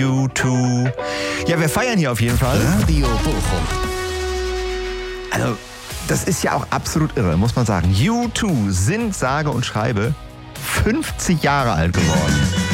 U2. Ja, wir feiern hier auf jeden Fall. Radio Bochum. Also, das ist ja auch absolut irre, muss man sagen. U2 sind sage und schreibe 50 Jahre alt geworden.